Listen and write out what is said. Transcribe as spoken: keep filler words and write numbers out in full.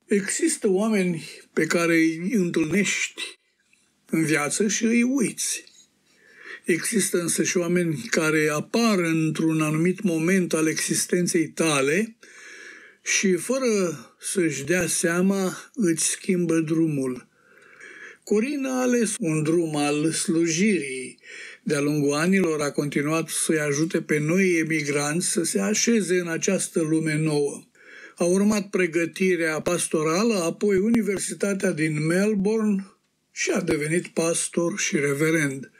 Există oameni pe care îi întâlnești în viață și îi uiți. Există însă și oameni care apar într-un anumit moment al existenței tale și fără să-și dea seama îți schimbă drumul. Corin a ales un drum al slujirii. De-a lungul anilor a continuat să-i ajute pe noi emigranți să se așeze în această lume nouă. A urmat pregătirea pastorală, apoi Universitatea din Melbourne și a devenit pastor și reverend.